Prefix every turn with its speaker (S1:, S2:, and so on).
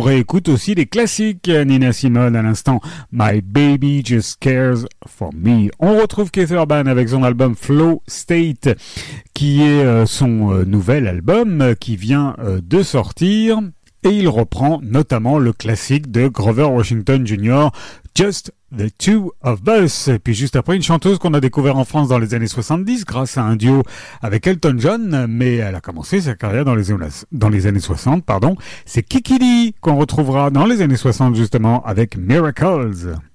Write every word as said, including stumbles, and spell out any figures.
S1: réécoute aussi les classiques. Nina Simone à l'instant, My Baby Just Cares For Me. On retrouve Keith Urban avec son album Flow State, qui est euh, son euh, nouvel album euh, qui vient euh, de sortir. Et il reprend notamment le classique de Grover Washington junior, Just the Two of Us. Et puis juste après, une chanteuse qu'on a découvert en France dans les années soixante-dix grâce à un duo avec Elton John, mais elle a commencé sa carrière dans les, dans les années soixante, pardon. C'est Kiki Lee qu'on retrouvera dans les années soixante justement avec Miracles.